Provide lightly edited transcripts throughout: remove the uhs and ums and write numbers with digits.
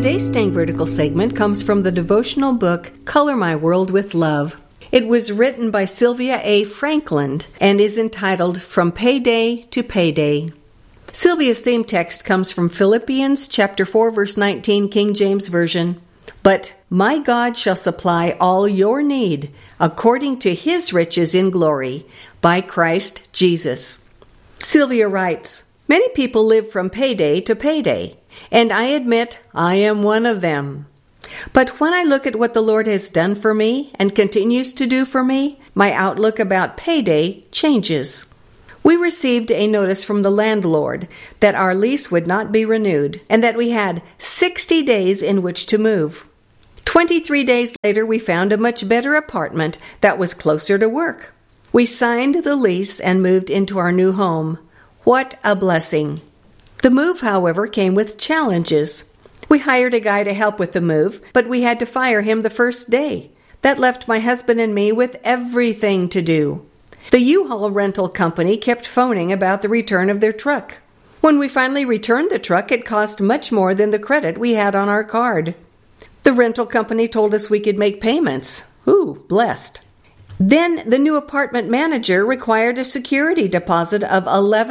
Today's Staying Vertical segment comes from the devotional book, Color My World with Love. It was written by Sylvia A. Franklin and is entitled From Payday to Payday. Sylvia's theme text comes from Philippians chapter 4, verse 19, King James Version. But my God shall supply all your need according to his riches in glory by Christ Jesus. Sylvia writes, many people live from payday to payday, and I admit I am one of them. But when I look at what the Lord has done for me and continues to do for me, my outlook about payday changes. We received a notice from the landlord that our lease would not be renewed and that we had 60 days in which to move. 23 days later, we found a much better apartment that was closer to work. We signed the lease and moved into our new home. What a blessing! The move, however, came with challenges. We hired a guy to help with the move, but we had to fire him the first day. That left my husband and me with everything to do. The U-Haul rental company kept phoning about the return of their truck. When we finally returned the truck, it cost much more than the credit we had on our card. The rental company told us we could make payments. Ooh, blessed. Then the new apartment manager required a security deposit of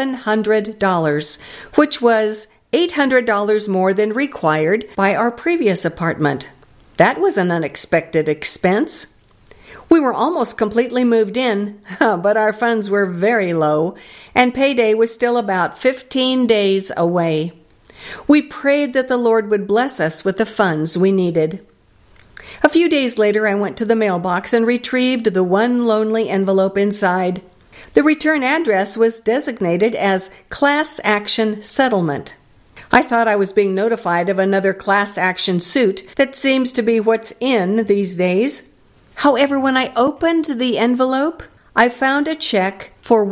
$1,100, which was $800 more than required by our previous apartment. That was an unexpected expense. We were almost completely moved in, but our funds were very low, and payday was still about 15 days away. We prayed that the Lord would bless us with the funds we needed. A few days later, I went to the mailbox and retrieved the one lonely envelope inside. The return address was designated as Class Action Settlement. I thought I was being notified of another class action suit. That seems to be what's in these days. However, when I opened the envelope, I found a check for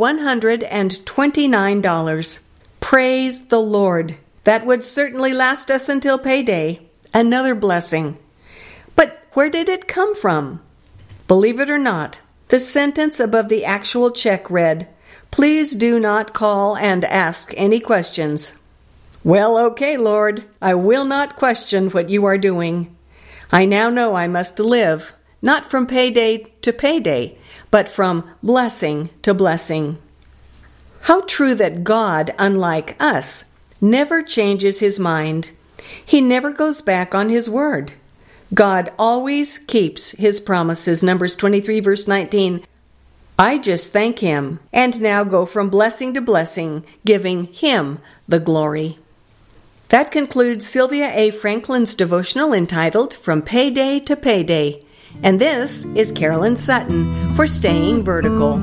$129. Praise the Lord! That would certainly last us until payday. Another blessing. But where did it come from? Believe it or not, the sentence above the actual check read, "Please do not call and ask any questions." Well, okay, Lord, I will not question what you are doing. I now know I must live, not from payday to payday, but from blessing to blessing. How true that God, unlike us, never changes his mind. He never goes back on his word. God always keeps his promises. Numbers 23, verse 19. I just thank him and now go from blessing to blessing, giving him the glory. That concludes Sylvia A. Franklin's devotional entitled From Payday to Payday. And this is Carolyn Sutton for Staying Vertical.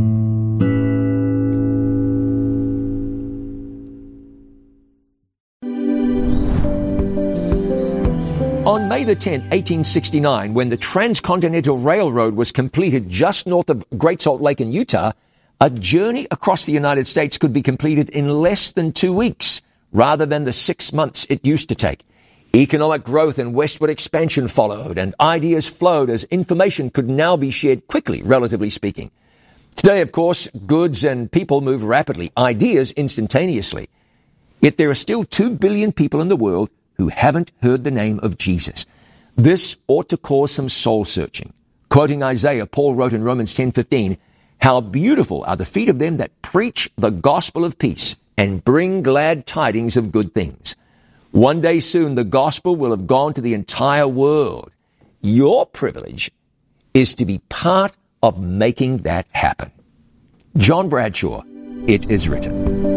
On May the 10th, 1869, when the Transcontinental Railroad was completed just north of Great Salt Lake in Utah, a journey across the United States could be completed in less than 2 weeks, rather than the 6 months it used to take. Economic growth and westward expansion followed, and ideas flowed as information could now be shared quickly, relatively speaking. Today, of course, goods and people move rapidly, ideas instantaneously. Yet there are still 2 billion people in the world who haven't heard the name of Jesus. This ought to cause some soul searching. Quoting Isaiah, Paul wrote in Romans 10:15, "How beautiful are the feet of them that preach the gospel of peace and bring glad tidings of good things." One day soon, the gospel will have gone to the entire world. Your privilege is to be part of making that happen. John Bradshaw, It Is Written.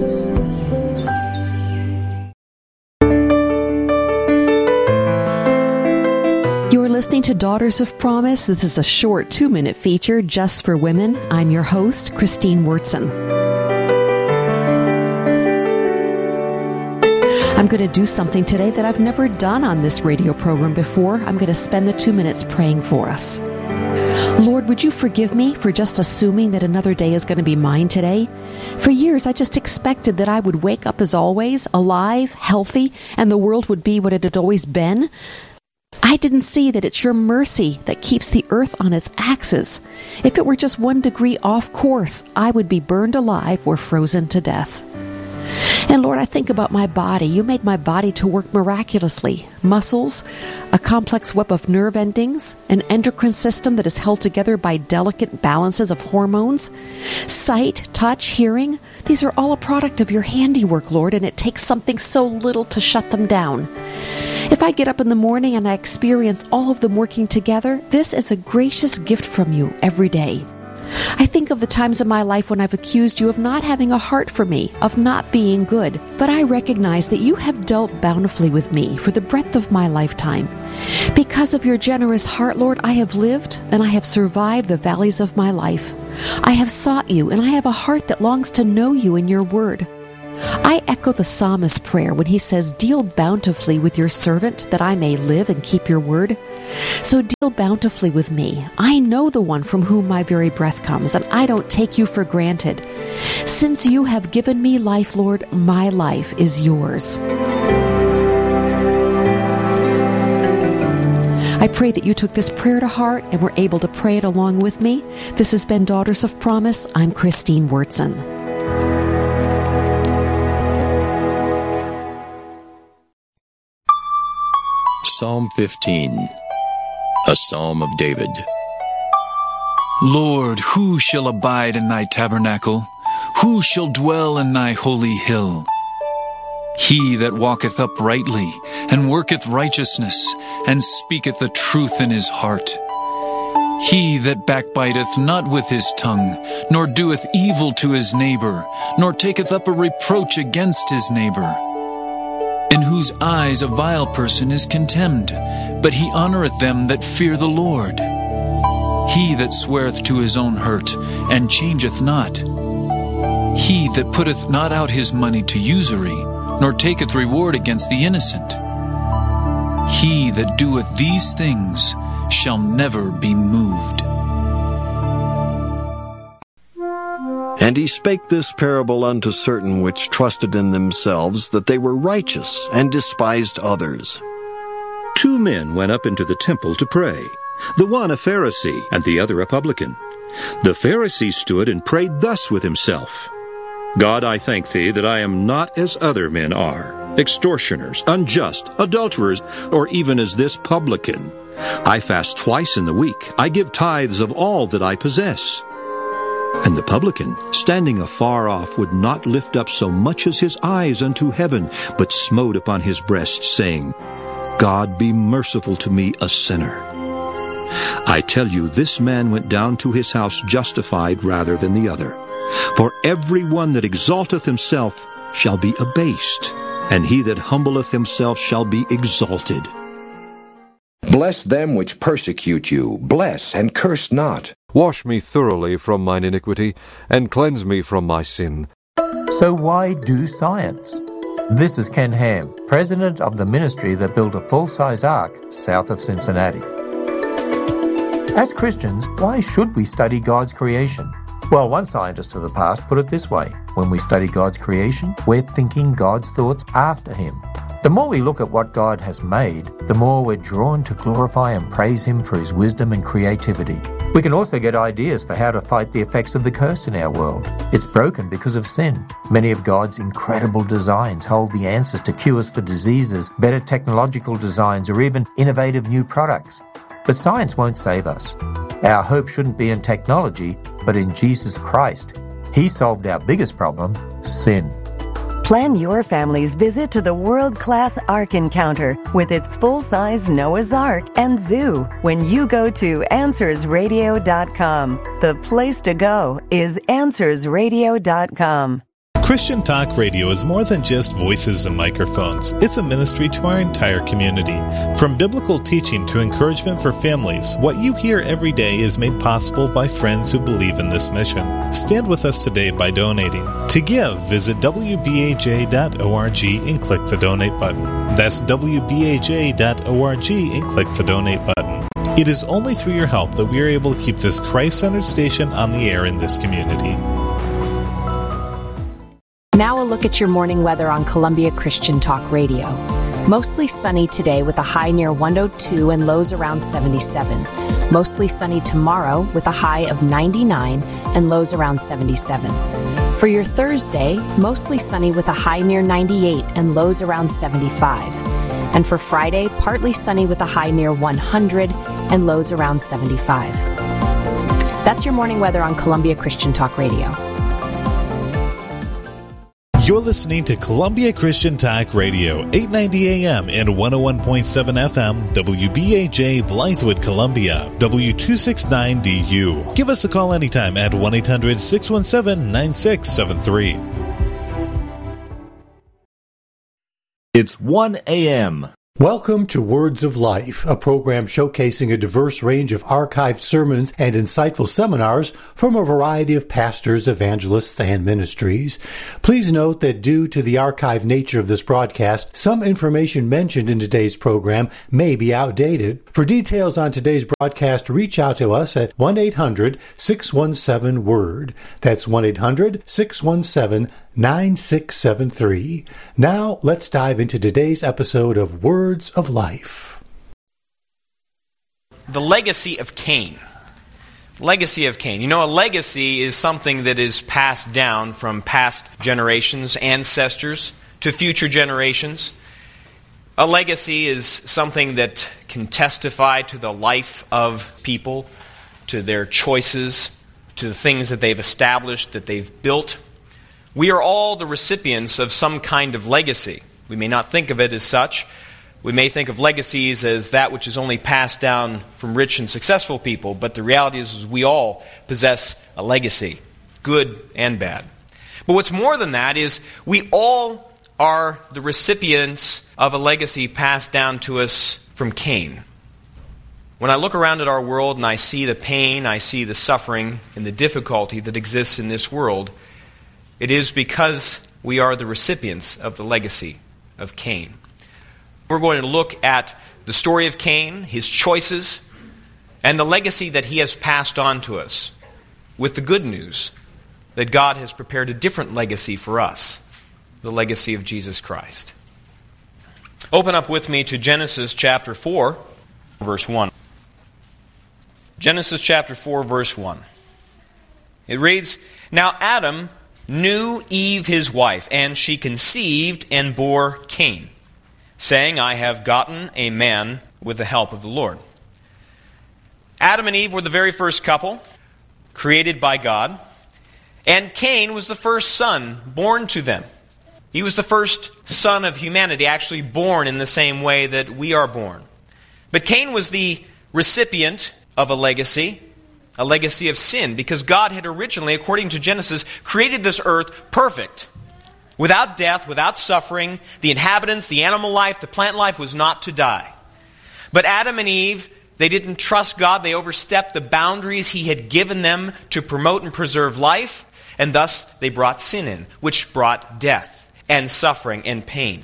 Listening to Daughters of Promise. This is a short 2-minute feature just for women. I'm your host, Christine Wurtson. I'm going to do something today that I've never done on this radio program before. I'm going to spend the 2 minutes praying for us. Lord, would you forgive me for just assuming that another day is going to be mine today? For years, I just expected that I would wake up as always, alive, healthy, and the world would be what it had always been. I didn't see that it's your mercy that keeps the earth on its axis. If it were just 1 degree off course, I would be burned alive or frozen to death. And Lord, I think about my body. You made my body to work miraculously. Muscles, a complex web of nerve endings, an endocrine system that is held together by delicate balances of hormones, sight, touch, hearing. These are all a product of your handiwork, Lord, and it takes something so little to shut them down. If I get up in the morning and I experience all of them working together, this is a gracious gift from you every day. I think of the times in my life when I've accused you of not having a heart for me, of not being good, but I recognize that you have dealt bountifully with me for the breadth of my lifetime. Because of your generous heart, Lord, I have lived and I have survived the valleys of my life. I have sought you, and I have a heart that longs to know you in your word. I echo the psalmist's prayer when he says, "Deal bountifully with your servant, that I may live and keep your word." So deal bountifully with me. I know the one from whom my very breath comes, and I don't take you for granted. Since you have given me life, Lord, my life is yours. I pray that you took this prayer to heart and were able to pray it along with me. This has been Daughters of Promise. I'm Christine Wurtson. Psalm 15, a Psalm of David. Lord, who shall abide in thy tabernacle? Who shall dwell in thy holy hill? He that walketh uprightly, and worketh righteousness, and speaketh the truth in his heart. He that backbiteth not with his tongue, nor doeth evil to his neighbor, nor taketh up a reproach against his neighbor. In whose eyes a vile person is contemned, but he honoreth them that fear the Lord. He that sweareth to his own hurt, and changeth not. He that putteth not out his money to usury, nor taketh reward against the innocent. He that doeth these things shall never be moved. And he spake this parable unto certain which trusted in themselves that they were righteous, and despised others. 2 men went up into the temple to pray, the one a Pharisee, and the other a publican. The Pharisee stood and prayed thus with himself: God, I thank thee that I am not as other men are, extortioners, unjust, adulterers, or even as this publican. I fast twice in the week. I give tithes of all that I possess. And the publican, standing afar off, would not lift up so much as his eyes unto heaven, but smote upon his breast, saying, God, be merciful to me, a sinner. I tell you, this man went down to his house justified rather than the other. For every one that exalteth himself shall be abased, and he that humbleth himself shall be exalted. Bless them which persecute you, bless and curse not. Wash me thoroughly from mine iniquity, and cleanse me from my sin. So why do science? This is Ken Ham, president of the ministry that built a full-size ark south of Cincinnati. As Christians, why should we study God's creation? Well, one scientist of the past put it this way: when we study God's creation, we're thinking God's thoughts after Him. The more we look at what God has made, the more we're drawn to glorify and praise Him for His wisdom and creativity. We can also get ideas for how to fight the effects of the curse in our world. It's broken because of sin. Many of God's incredible designs hold the answers to cures for diseases, better technological designs, or even innovative new products. But science won't save us. Our hope shouldn't be in technology, but in Jesus Christ. He solved our biggest problem, sin. Plan your family's visit to the world-class Ark Encounter with its full-size Noah's Ark and zoo when you go to AnswersRadio.com. The place to go is AnswersRadio.com. Christian Talk Radio is more than just voices and microphones. It's a ministry to our entire community. From biblical teaching to encouragement for families, what you hear every day is made possible by friends who believe in this mission. Stand with us today by donating. To give, visit WBAJ.org and click the donate button. That's WBAJ.org and click the donate button. It is only through your help that we are able to keep this Christ-centered station on the air in this community. Now a look at your morning weather on Columbia Christian Talk Radio. Mostly sunny today with a high near 102 and lows around 77. Mostly sunny tomorrow with a high of 99 and lows around 77. For your Thursday, mostly sunny with a high near 98 and lows around 75. And for Friday, partly sunny with a high near 100 and lows around 75. That's your morning weather on Columbia Christian Talk Radio. You're listening to Columbia Christian Talk Radio, 890 AM and 101.7 FM, WBAJ Blythewood, Columbia, W269DU. Give us a call anytime at 1-800-617-9673. It's 1 a.m. Welcome to Words of Life, a program showcasing a diverse range of archived sermons and insightful seminars from a variety of pastors, evangelists, and ministries. Please note that due to the archived nature of this broadcast, some information mentioned in today's program may be outdated. For details on today's broadcast, reach out to us at 1-800-617-WORD. That's 1-800-617-9673. Now, let's dive into today's episode of Words of Life. The legacy of Cain. Legacy of Cain. You know, a legacy is something that is passed down from past generations, ancestors, to future generations. A legacy is something that can testify to the life of people, to their choices, to the things that they've established, that they've built. We are all the recipients of some kind of legacy. We may not think of it as such. We may think of legacies as that which is only passed down from rich and successful people, but the reality is we all possess a legacy, good and bad. But what's more than that is we all are the recipients of a legacy passed down to us from Cain. When I look around at our world and I see the pain, I see the suffering and the difficulty that exists in this world, it is because we are the recipients of the legacy of Cain. We're going to look at the story of Cain, his choices, and the legacy that he has passed on to us, with the good news that God has prepared a different legacy for us, the legacy of Jesus Christ. Open up with me to Genesis chapter 4, verse 1. Genesis chapter 4, verse 1. It reads, "Now Adam knew Eve his wife, and she conceived and bore Cain, saying, I have gotten a man with the help of the Lord." Adam and Eve were the very first couple created by God, and Cain was the first son born to them. He was the first son of humanity, actually born in the same way that we are born. But Cain was the recipient of a legacy of sin, because God had originally, according to Genesis, created this earth perfect. Without death, without suffering, the inhabitants, the animal life, the plant life was not to die. But Adam and Eve, they didn't trust God. They overstepped the boundaries He had given them to promote and preserve life, and thus they brought sin in, which brought death and suffering and pain.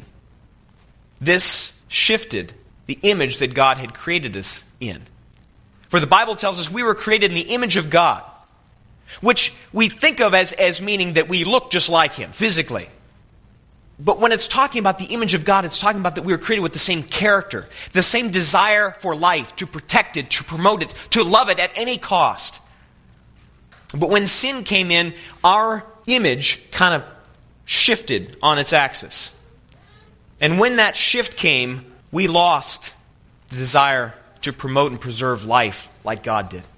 This shifted the image that God had created us in. For the Bible tells us we were created in the image of God, which we think of as meaning that we look just like Him physically. But when it's talking about the image of God, it's talking about that we were created with the same character, the same desire for life, to protect it, to promote it, to love it at any cost. But when sin came in, our image kind of shifted on its axis. And when that shift came, we lost the desire to promote and preserve life like God did.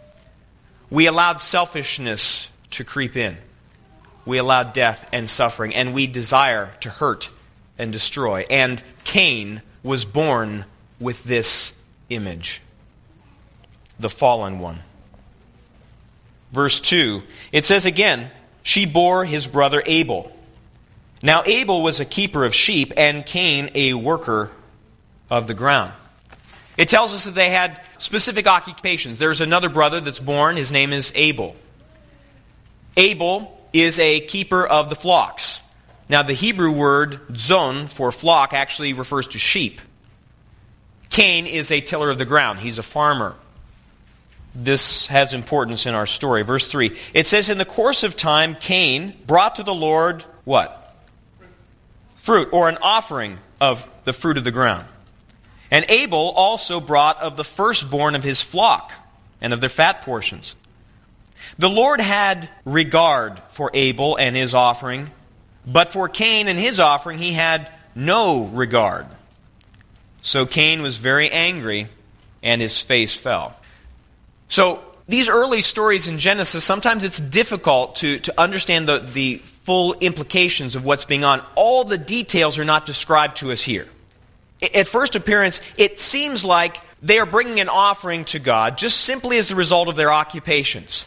We allowed selfishness to creep in. We allowed death and suffering, and we desire to hurt and destroy. And Cain was born with this image, the fallen one. Verse 2, it says again, she bore his brother Abel. Now Abel was a keeper of sheep, and Cain a worker of the ground. It tells us that they had specific occupations. There's another brother that's born. His name is Abel. Abel is a keeper of the flocks. Now the Hebrew word zon for flock actually refers to sheep. Cain is a tiller of the ground. He's a farmer. This has importance in our story. Verse 3, it says, in the course of time, Cain brought to the Lord what? Fruit, or an offering of the fruit of the ground. And Abel also brought of the firstborn of his flock and of their fat portions. The Lord had regard for Abel and his offering, but for Cain and his offering he had no regard. So Cain was very angry, and his face fell. So these early stories in Genesis, sometimes it's difficult to understand the full implications of what's being on. All the details are not described to us here. At first appearance, it seems like they are bringing an offering to God just simply as the result of their occupations.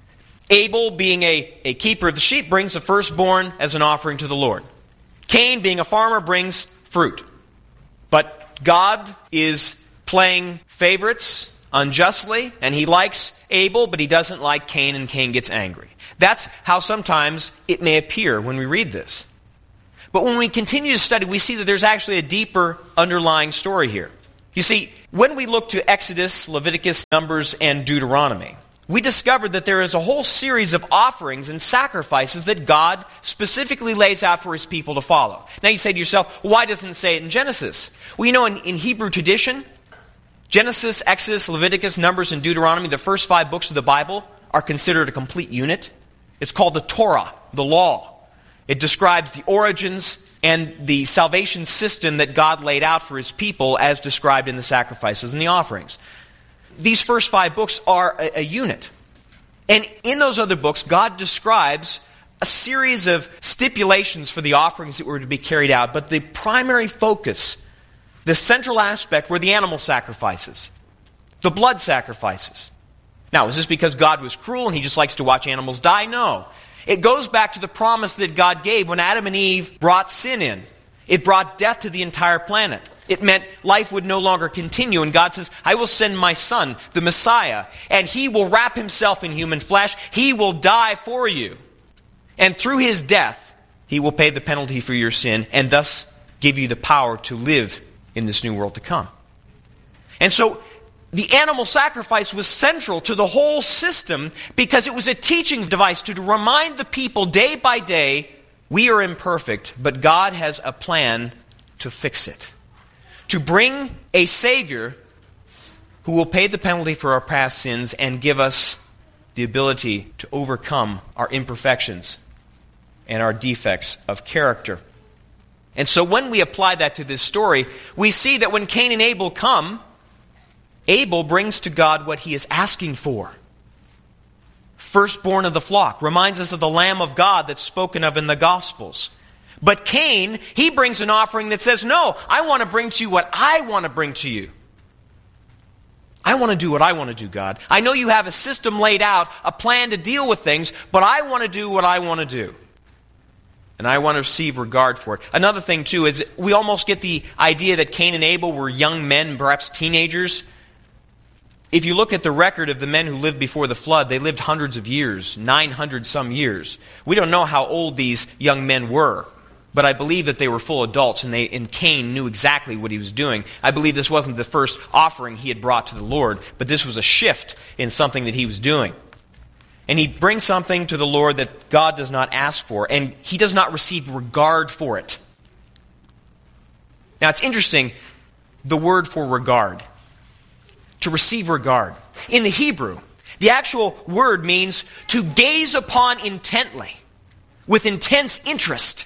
Abel, being a keeper of the sheep, brings the firstborn as an offering to the Lord. Cain, being a farmer, brings fruit. But God is playing favorites unjustly, and he likes Abel, but he doesn't like Cain, and Cain gets angry. That's how sometimes it may appear when we read this. But when we continue to study, we see that there's actually a deeper underlying story here. You see, when we look to Exodus, Leviticus, Numbers, and Deuteronomy, we discovered that there is a whole series of offerings and sacrifices that God specifically lays out for his people to follow. Now you say to yourself, why doesn't it say it in Genesis? Well, you know, in Hebrew tradition, Genesis, Exodus, Leviticus, Numbers, and Deuteronomy, the first 5 books of the Bible, are considered a complete unit. It's called the Torah, the law. It describes the origins and the salvation system that God laid out for his people as described in the sacrifices and the offerings. These first 5 books are a unit. And in those other books, God describes a series of stipulations for the offerings that were to be carried out. But the primary focus, the central aspect, were the animal sacrifices, the blood sacrifices. Now, is this because God was cruel and he just likes to watch animals die? No. It goes back to the promise that God gave when Adam and Eve brought sin in. It brought death to the entire planet. It meant life would no longer continue. And God says, I will send my son, the Messiah, and he will wrap himself in human flesh. He will die for you. And through his death, he will pay the penalty for your sin and thus give you the power to live in this new world to come. And so the animal sacrifice was central to the whole system because it was a teaching device to remind the people day by day, we are imperfect, but God has a plan to fix it. To bring a Savior who will pay the penalty for our past sins and give us the ability to overcome our imperfections and our defects of character. And so when we apply that to this story, we see that when Cain and Abel come, Abel brings to God what he is asking for. Firstborn of the flock, reminds us of the Lamb of God that's spoken of in the Gospels. But Cain, he brings an offering that says, no, I want to bring to you what I want to bring to you. I want to do what I want to do, God. I know you have a system laid out, a plan to deal with things, but I want to do what I want to do. And I want to receive regard for it. Another thing, too, is we almost get the idea that Cain and Abel were young men, perhaps teenagers. If you look at the record of the men who lived before the flood, they lived hundreds of years, 900 some years. We don't know how old these young men were, but I believe that they were full adults, and Cain knew exactly what he was doing. I believe this wasn't the first offering he had brought to the Lord, but this was a shift in something that he was doing. And he brings something to the Lord that God does not ask for, and he does not receive regard for it. Now it's interesting, the word for regard. To receive regard. In the Hebrew, the actual word means to gaze upon intently, with intense interest.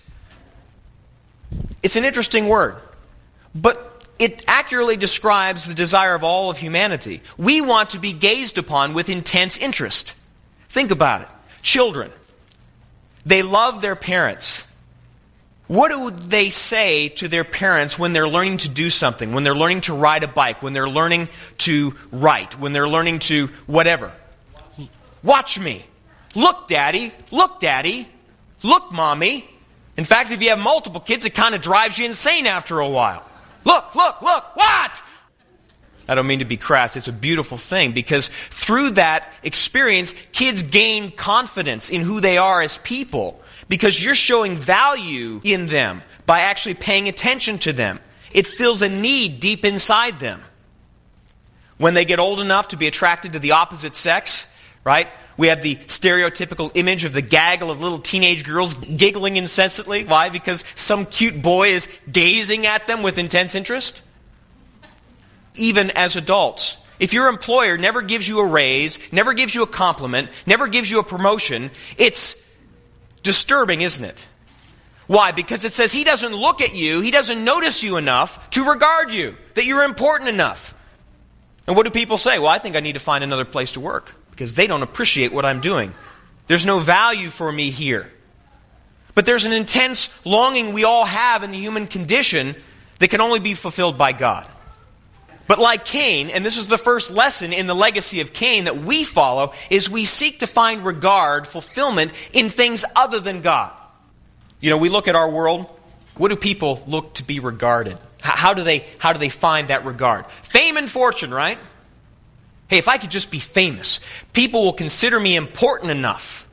It's an interesting word, but it accurately describes the desire of all of humanity. We want to be gazed upon with intense interest. Think about it. Children, they love their parents. What do they say to their parents when they're learning to do something, when they're learning to ride a bike, when they're learning to write, when they're learning to whatever? Watch me. Look, Daddy. Look, Daddy. Look, Mommy. In fact, if you have multiple kids, it kind of drives you insane after a while. Look, look, look. What? I don't mean to be crass. It's a beautiful thing because through that experience, kids gain confidence in who they are as people. Because you're showing value in them by actually paying attention to them. It fills a need deep inside them. When they get old enough to be attracted to the opposite sex, right? We have the stereotypical image of the gaggle of little teenage girls giggling incessantly. Why? Because some cute boy is gazing at them with intense interest. Even as adults, if your employer never gives you a raise, never gives you a compliment, never gives you a promotion, it's disturbing, isn't it? Why? Because it says he doesn't look at you, he doesn't notice you enough to regard you, that you're important enough. And what do people say? Well, I think I need to find another place to work because they don't appreciate what I'm doing. There's no value for me here. But there's an intense longing we all have in the human condition that can only be fulfilled by God. But like Cain, and this is the first lesson in the legacy of Cain that we follow, is we seek to find regard, fulfillment in things other than God. You know, we look at our world. What do people look to be regarded? How do they find that regard? Fame and fortune, right? Hey, if I could just be famous, people will consider me important enough.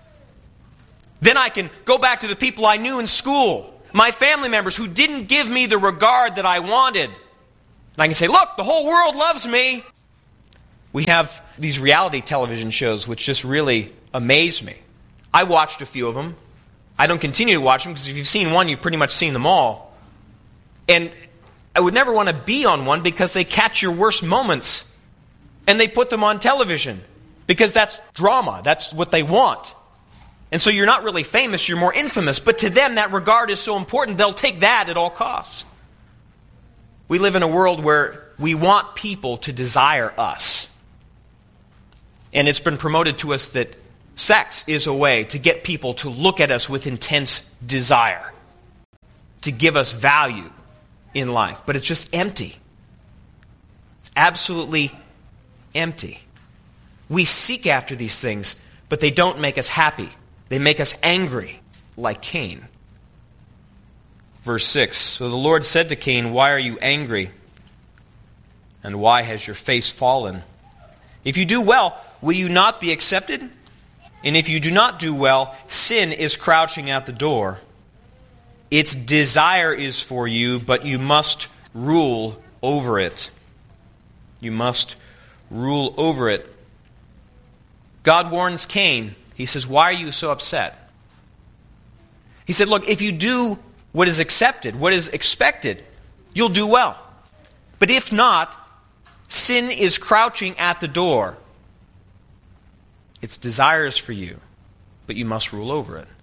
Then I can go back to the people I knew in school, my family members who didn't give me the regard that I wanted. And I can say, look, the whole world loves me. We have these reality television shows which just really amaze me. I watched a few of them. I don't continue to watch them because if you've seen one, you've pretty much seen them all. And I would never want to be on one because they catch your worst moments. And they put them on television because that's drama. That's what they want. And so you're not really famous, you're more infamous. But to them, that regard is so important, they'll take that at all costs. We live in a world where we want people to desire us. And it's been promoted to us that sex is a way to get people to look at us with intense desire, to give us value in life. But it's just empty. It's absolutely empty. We seek after these things, but they don't make us happy. They make us angry, like Cain. Verse 6, so the Lord said to Cain, why are you angry? And why has your face fallen? If you do well, will you not be accepted? And if you do not do well, sin is crouching at the door. Its desire is for you, but you must rule over it. You must rule over it. God warns Cain. He says, why are you so upset? He said, look, if you do what is accepted, what is expected, you'll do well. But if not, sin is crouching at the door. Its desires for you, but you must rule over it.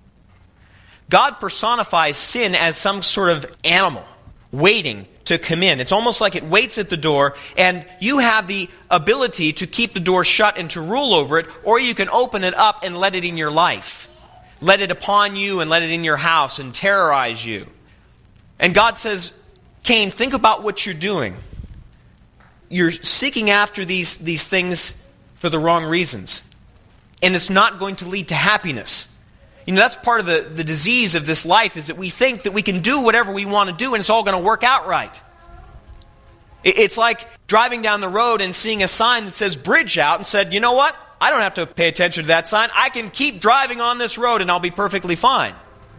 God personifies sin as some sort of animal waiting to come in. It's almost like it waits at the door, and you have the ability to keep the door shut and to rule over it, or you can open it up and let it in your life. Let it upon you and let it in your house and terrorize you. And God says, Cain, think about what you're doing. You're seeking after these things for the wrong reasons. And it's not going to lead to happiness. You know, that's part of the disease of this life, is that we think that we can do whatever we want to do and it's all going to work out right. It's like driving down the road and seeing a sign that says bridge out and said, you know what? I don't have to pay attention to that sign. I can keep driving on this road and I'll be perfectly fine.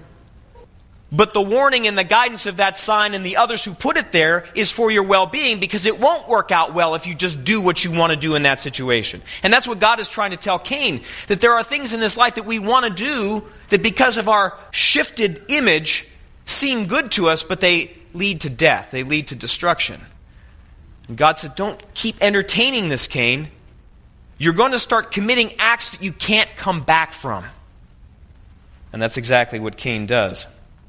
But the warning and the guidance of that sign and the others who put it there is for your well-being, because it won't work out well if you just do what you want to do in that situation. And that's what God is trying to tell Cain, that there are things in this life that we want to do that because of our shifted image seem good to us, but they lead to death. They lead to destruction. And God said, don't keep entertaining this, Cain. You're going to start committing acts that you can't come back from. And that's exactly what Cain does.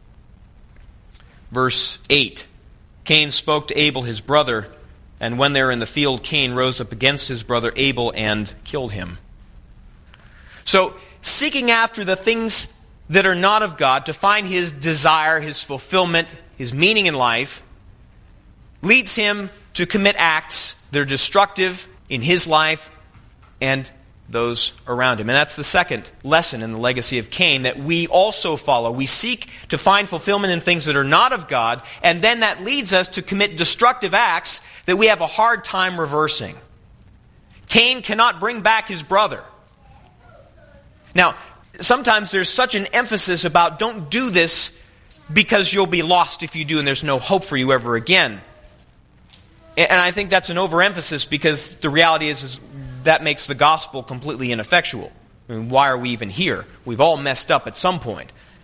Verse 8, Cain spoke to Abel his brother, and when they were in the field, Cain rose up against his brother Abel and killed him. So, seeking after the things that are not of God to find his desire, his fulfillment, his meaning in life, leads him to commit acts that are destructive in his life and those around him. And that's the second lesson in the legacy of Cain that we also follow. We seek to find fulfillment in things that are not of God, and then that leads us to commit destructive acts that we have a hard time reversing. Cain cannot bring back his brother. Now, sometimes there's such an emphasis about don't do this because you'll be lost if you do and there's no hope for you ever again. And I think that's an overemphasis, because the reality is that makes the gospel completely ineffectual. I mean, why are we even here? We've all messed up at some point.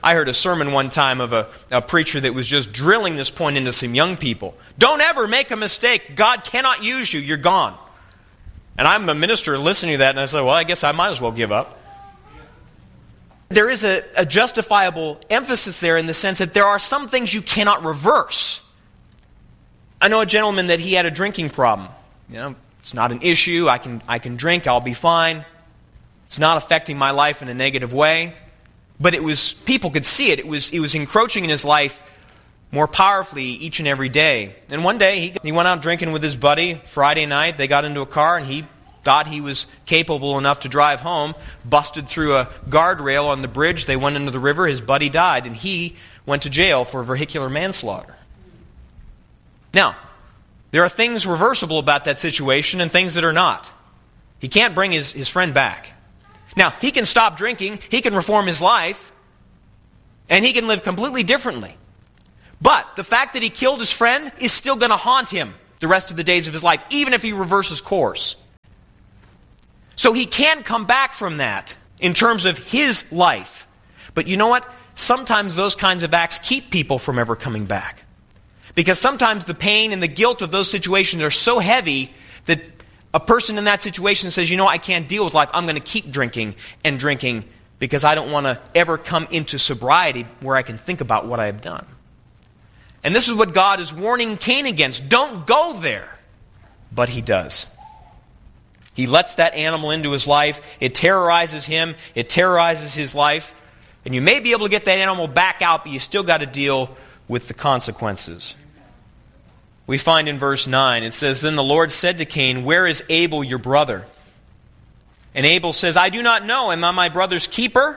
I heard a sermon one time of a preacher that was just drilling this point into some young people. Don't ever make a mistake. God cannot use you. You're gone. And I'm a minister listening to that, and I said, well, I guess I might as well give up. There is a justifiable emphasis there in the sense that there are some things you cannot reverse. I know a gentleman that he had a drinking problem. It's not an issue. I can drink. I'll be fine. It's not affecting my life in a negative way. But people could see it. It was encroaching in his life more powerfully each and every day. And one day he went out drinking with his buddy. Friday night they got into a car and he thought he was capable enough to drive home, busted through a guardrail on the bridge. They went into the river. His buddy died, and he went to jail for vehicular manslaughter. Now, there are things reversible about that situation and things that are not. He can't bring his friend back. Now, he can stop drinking, he can reform his life, and he can live completely differently. But the fact that he killed his friend is still going to haunt him the rest of the days of his life, even if he reverses course. So he can come back from that in terms of his life. But you know what? Sometimes those kinds of acts keep people from ever coming back. Because sometimes the pain and the guilt of those situations are so heavy that a person in that situation says, I can't deal with life. I'm going to keep drinking and drinking because I don't want to ever come into sobriety where I can think about what I have done. And this is what God is warning Cain against. Don't go there. But he does. He lets that animal into his life. It terrorizes him. It terrorizes his life. And you may be able to get that animal back out, but you still got to deal with the consequences. We find in verse 9, it says, Then the Lord said to Cain, Where is Abel your brother? And Abel says, I do not know. Am I my brother's keeper?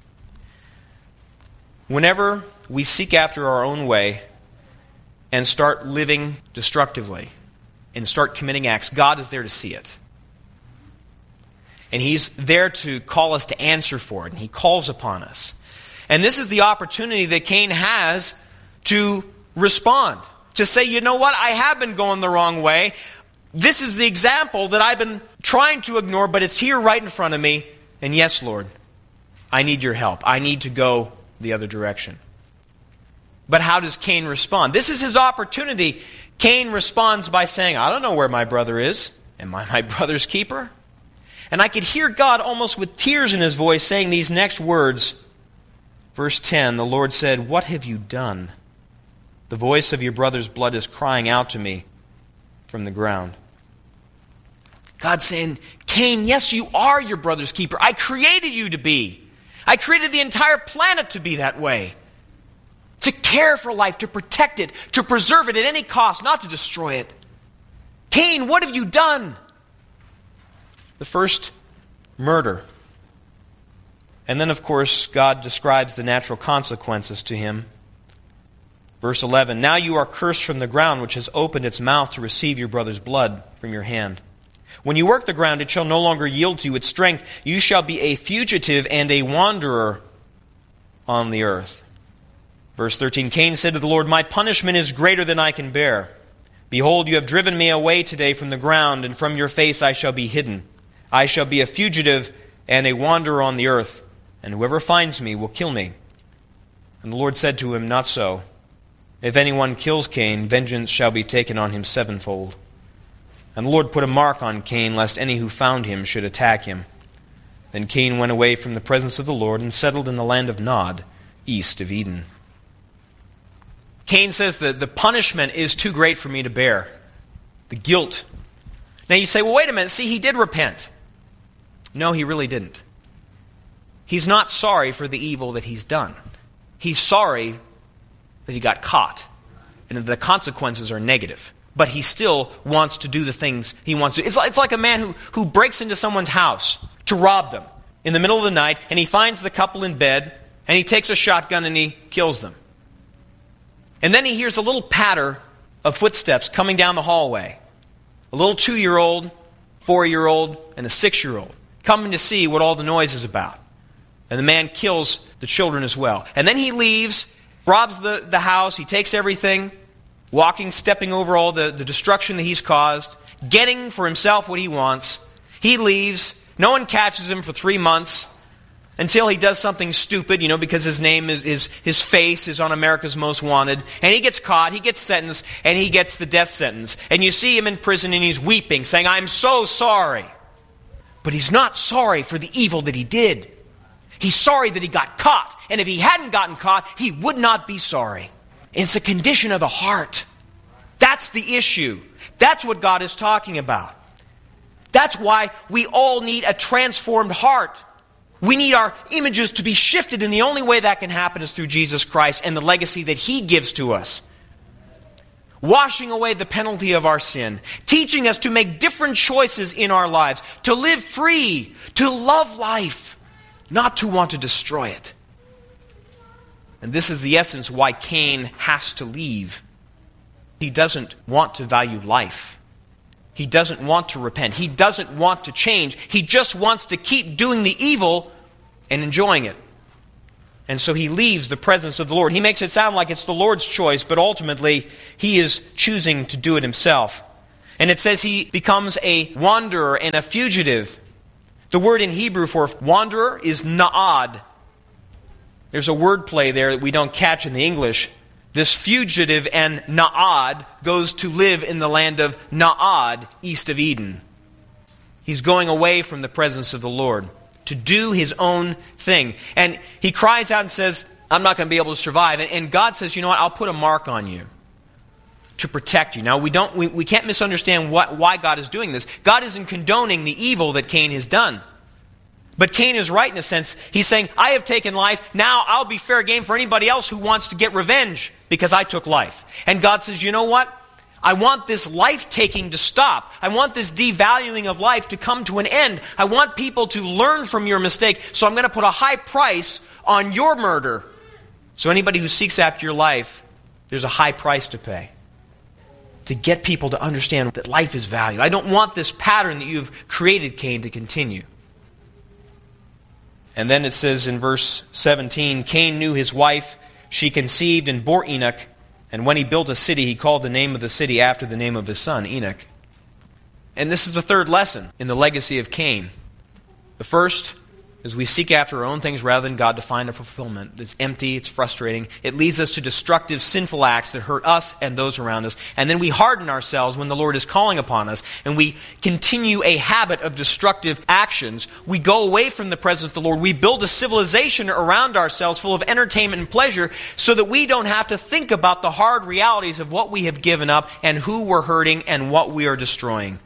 Whenever we seek after our own way and start living destructively and start committing acts, God is there to see it. And He's there to call us to answer for it. And He calls upon us. And this is the opportunity that Cain has to respond. To say, you know what, I have been going the wrong way. This is the example that I've been trying to ignore, but it's here right in front of me. And yes, Lord, I need your help. I need to go the other direction. But how does Cain respond? This is his opportunity. Cain responds by saying, I don't know where my brother is. Am I my brother's keeper? And I could hear God almost with tears in His voice saying these next words. Verse 10, the Lord said, What have you done? The voice of your brother's blood is crying out to me from the ground. God's saying, Cain, yes, you are your brother's keeper. I created you to be. I created the entire planet to be that way. To care for life, to protect it, to preserve it at any cost, not to destroy it. Cain, what have you done? The first murder. And then, of course, God describes the natural consequences to him. Verse 11, Now you are cursed from the ground, which has opened its mouth to receive your brother's blood from your hand. When you work the ground, it shall no longer yield to you its strength. You shall be a fugitive and a wanderer on the earth. Verse 13, Cain said to the Lord, My punishment is greater than I can bear. Behold, you have driven me away today from the ground, and from your face I shall be hidden. I shall be a fugitive and a wanderer on the earth, and whoever finds me will kill me. And the Lord said to him, Not so. If anyone kills Cain, vengeance shall be taken on him sevenfold. And the Lord put a mark on Cain, lest any who found him should attack him. Then Cain went away from the presence of the Lord and settled in the land of Nod, east of Eden. Cain says that the punishment is too great for me to bear. The guilt. Now you say, well, wait a minute. See, he did repent. No, he really didn't. He's not sorry for the evil that he's done. He's sorry that he got caught, and the consequences are negative. But he still wants to do the things he wants to. It's like a man who breaks into someone's house to rob them in the middle of the night, and he finds the couple in bed, and he takes a shotgun and he kills them. And then he hears a little patter of footsteps coming down the hallway. A little 2-year-old, 4-year-old, and a 6-year-old coming to see what all the noise is about. And the man kills the children as well. And then he leaves, robs the house, he takes everything, stepping over all the destruction that he's caused, getting for himself what he wants. He leaves, no one catches him for 3 months, until he does something stupid, because his name his face is on America's Most Wanted. And he gets caught, he gets sentenced, and he gets the death sentence. And you see him in prison and he's weeping, saying, I'm so sorry. But he's not sorry for the evil that he did. He's sorry that he got caught. And if he hadn't gotten caught, he would not be sorry. It's a condition of the heart. That's the issue. That's what God is talking about. That's why we all need a transformed heart. We need our images to be shifted, and the only way that can happen is through Jesus Christ and the legacy that He gives to us. Washing away the penalty of our sin, teaching us to make different choices in our lives, to live free, to love life, not to want to destroy it. And this is the essence why Cain has to leave. He doesn't want to value life. He doesn't want to repent. He doesn't want to change. He just wants to keep doing the evil and enjoying it. And so he leaves the presence of the Lord. He makes it sound like it's the Lord's choice, but ultimately he is choosing to do it himself. And it says he becomes a wanderer and a fugitive. The word in Hebrew for wanderer is na'ad. There's a word play there that we don't catch in the English. This fugitive and Na'ad goes to live in the land of Na'ad, east of Eden. He's going away from the presence of the Lord to do his own thing. And he cries out and says, I'm not going to be able to survive. And God says, you know what, I'll put a mark on you to protect you. Now, we can't misunderstand why God is doing this. God isn't condoning the evil that Cain has done. But Cain is right in a sense. He's saying, I have taken life, now I'll be fair game for anybody else who wants to get revenge because I took life. And God says, you know what? I want this life-taking to stop. I want this devaluing of life to come to an end. I want people to learn from your mistake, so I'm going to put a high price on your murder. So anybody who seeks after your life, there's a high price to pay. To get people to understand that life is valued. I don't want this pattern that you've created, Cain, to continue. And then it says in verse 17, Cain knew his wife, she conceived and bore Enoch, and when he built a city, he called the name of the city after the name of his son, Enoch. And this is the third lesson in the legacy of Cain. The first is we seek after our own things rather than God to find a fulfillment. It's empty, it's frustrating. It leads us to destructive, sinful acts that hurt us and those around us. And then we harden ourselves when the Lord is calling upon us, and we continue a habit of destructive actions. We go away from the presence of the Lord. We build a civilization around ourselves full of entertainment and pleasure so that we don't have to think about the hard realities of what we have given up and who we're hurting and what we are destroying.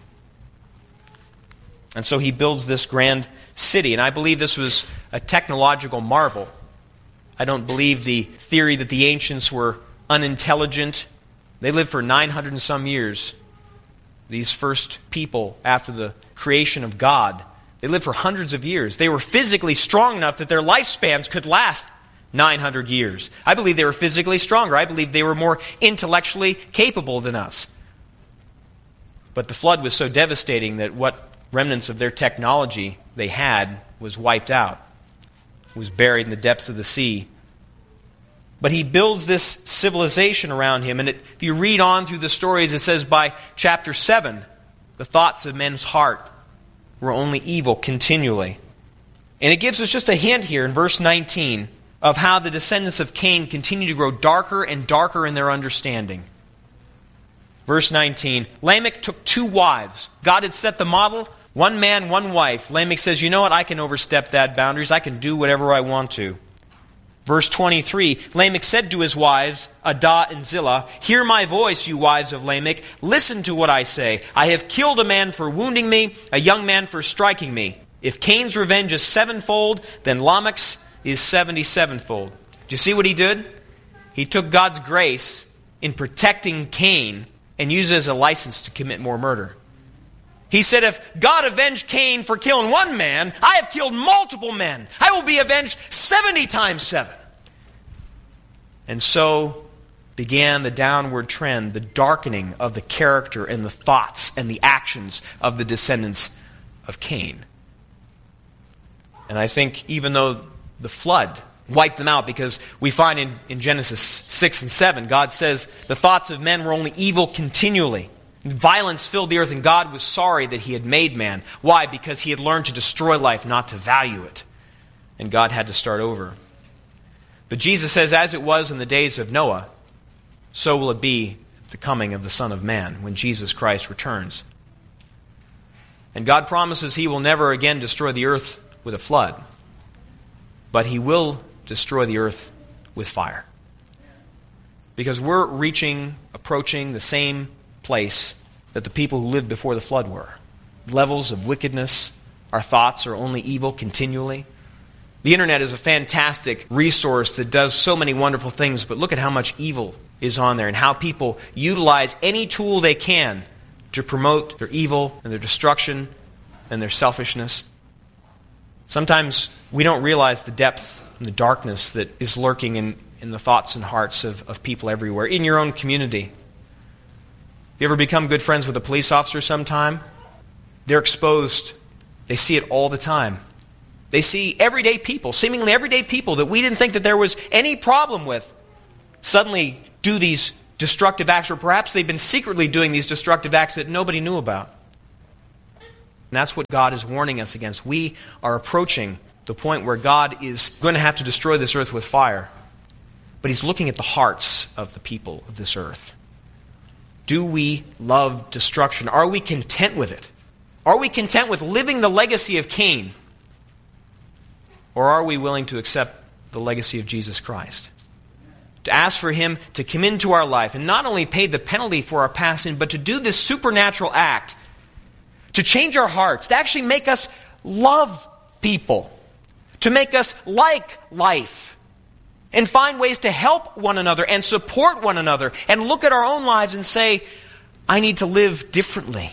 And so he builds this grand city. And I believe this was a technological marvel. I don't believe the theory that the ancients were unintelligent. They lived for 900 and some years. These first people after the creation of God. They lived for hundreds of years. They were physically strong enough that their lifespans could last 900 years. I believe they were physically stronger. I believe they were more intellectually capable than us. But the flood was so devastating that what remnants of their technology they had was wiped out, was buried in the depths of the sea. But he builds this civilization around him, and if you read on through the stories, it says by chapter 7, the thoughts of men's heart were only evil continually. And it gives us just a hint here in verse 19 of how the descendants of Cain continue to grow darker and darker in their understanding. Verse 19, Lamech took 2 wives. God had set the model, 1 man, 1 wife. Lamech says, you know what, I can overstep that boundaries. I can do whatever I want to. Verse 23, Lamech said to his wives, Adah and Zillah, hear my voice, you wives of Lamech. Listen to what I say. I have killed a man for wounding me, a young man for striking me. If Cain's revenge is 7-fold, then Lamech's is 77-fold. Do you see what he did? He took God's grace in protecting Cain and used it as a license to commit more murder. He said, if God avenged Cain for killing 1 man, I have killed multiple men. I will be avenged 70 times 7. And so began the downward trend, the darkening of the character and the thoughts and the actions of the descendants of Cain. And I think even though the flood wiped them out, because we find in Genesis 6 and 7, God says the thoughts of men were only evil continually. Violence filled the earth, and God was sorry that he had made man. Why? Because he had learned to destroy life, not to value it. and God had to start over. But Jesus says, as it was in the days of Noah, so will it be at the coming of the Son of Man, when Jesus Christ returns. And God promises He will never again destroy the earth with a flood, but He will destroy the earth with fire. Because we're approaching the same place that the people who lived before the flood were. Levels of wickedness. Our thoughts are only evil continually. The internet is a fantastic resource that does so many wonderful things, but look at how much evil is on there and how people utilize any tool they can to promote their evil and their destruction and their selfishness. Sometimes we don't realize the depth and the darkness that is lurking in the thoughts and hearts of people everywhere, in your own community. Have you ever become good friends with a police officer sometime? They're exposed. They see it all the time. They see everyday people, seemingly everyday people that we didn't think that there was any problem with, suddenly do these destructive acts, or perhaps they've been secretly doing these destructive acts that nobody knew about. And that's what God is warning us against. We are approaching the point where God is going to have to destroy this earth with fire. But He's looking at the hearts of the people of this earth. Do we love destruction? Are we content with it? Are we content with living the legacy of Cain? Or are we willing to accept the legacy of Jesus Christ? To ask for Him to come into our life and not only pay the penalty for our past sin, but to do this supernatural act, to change our hearts, to actually make us love people, to make us like life, and find ways to help one another and support one another, and look at our own lives and say, I need to live differently.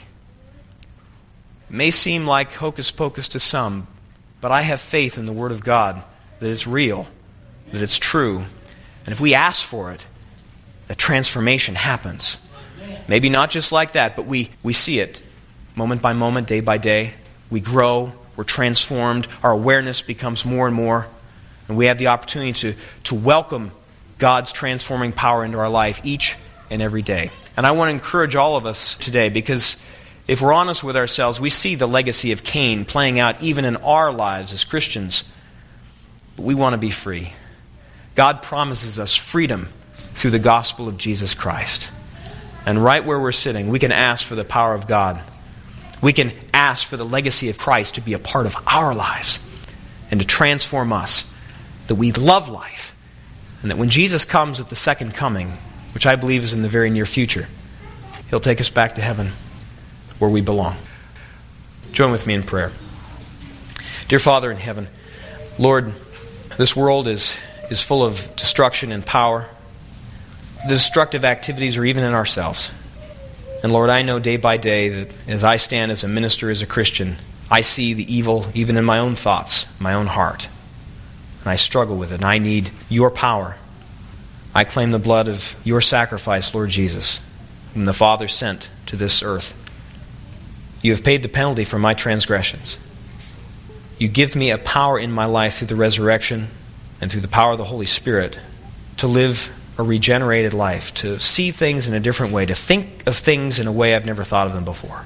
It may seem like hocus pocus to some, but I have faith in the Word of God that it's real, that it's true. And if we ask for it, the transformation happens. Maybe not just like that, but we see it moment by moment, day by day. We grow, we're transformed, our awareness becomes more and more, and we have the opportunity to welcome God's transforming power into our life each and every day. And I want to encourage all of us today, because if we're honest with ourselves, we see the legacy of Cain playing out even in our lives as Christians. But we want to be free. God promises us freedom through the gospel of Jesus Christ. And right where we're sitting, we can ask for the power of God. We can ask for the legacy of Christ to be a part of our lives and to transform us, that we love life, and that when Jesus comes at the second coming, which I believe is in the very near future, He'll take us back to heaven, where we belong. Join with me in prayer. Dear Father in heaven, Lord, this world is full of destruction and power. The destructive activities are even in ourselves. And Lord, I know day by day that as I stand as a minister, as a Christian, I see the evil even in my own thoughts, my own heart. And I struggle with it, and I need Your power. I claim the blood of Your sacrifice, Lord Jesus, whom the Father sent to this earth. You have paid the penalty for my transgressions. You give me a power in my life through the resurrection and through the power of the Holy Spirit to live a regenerated life, to see things in a different way, to think of things in a way I've never thought of them before.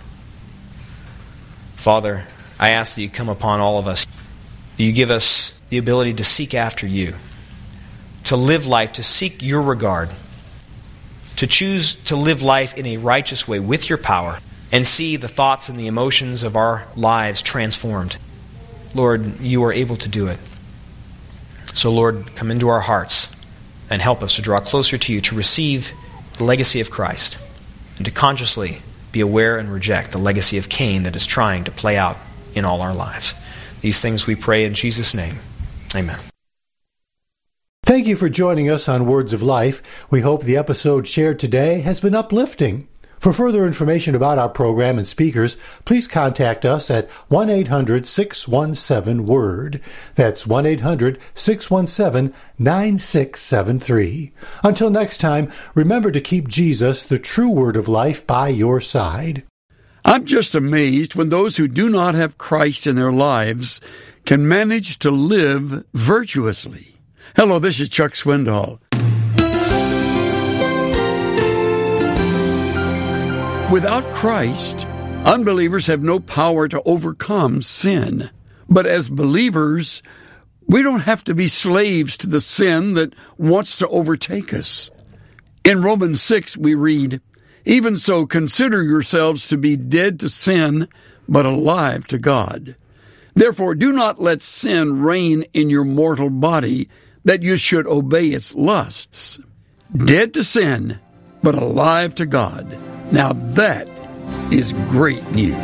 Father, I ask that You come upon all of us. That You give us the ability to seek after You, to live life, to seek Your regard, to choose to live life in a righteous way with Your power, and see the thoughts and the emotions of our lives transformed. Lord, You are able to do it. So Lord, come into our hearts and help us to draw closer to You, to receive the legacy of Christ, and to consciously be aware and reject the legacy of Cain that is trying to play out in all our lives. These things we pray in Jesus' name. Amen. Thank you for joining us on Words of Life. We hope the episode shared today has been uplifting. For further information about our program and speakers, please contact us at 1-800-617-WORD. That's 1-800-617-9673. Until next time, remember to keep Jesus, the true Word of life, by your side. I'm just amazed when those who do not have Christ in their lives can manage to live virtuously. Hello, this is Chuck Swindoll. Without Christ, unbelievers have no power to overcome sin. But as believers, We don't have to be slaves to the sin that wants to overtake us. In Romans 6 we read, "Even so, consider yourselves to be dead to sin, but alive to God. Therefore, do not let sin reign in your mortal body, that you should obey its lusts." Dead to sin, but alive to God. Now that is great news.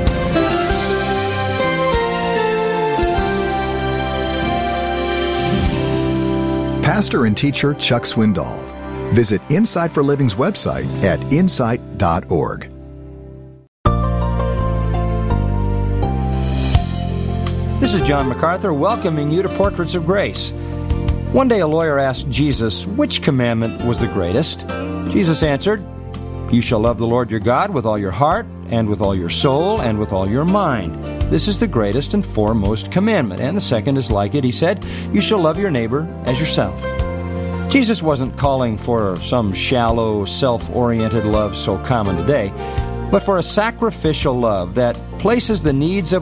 Pastor and teacher Chuck Swindoll. Visit Insight for Living's website at insight.org. This is John MacArthur welcoming you to Portraits of Grace. One day a lawyer asked Jesus which commandment was the greatest. Jesus answered, "You shall love the Lord your God with all your heart, and with all your soul, and with all your mind. This is the greatest and foremost commandment. And the second is like it." He said, "You shall love your neighbor as yourself." Jesus wasn't calling for some shallow, self-oriented love so common today, but for a sacrificial love that places the needs of